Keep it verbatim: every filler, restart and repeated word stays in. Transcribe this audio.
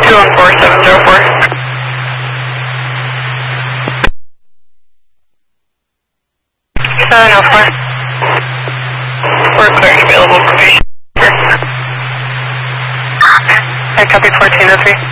two one four seven zero four. seven oh four. We're clearing available for patient. I copy fourteen oh three.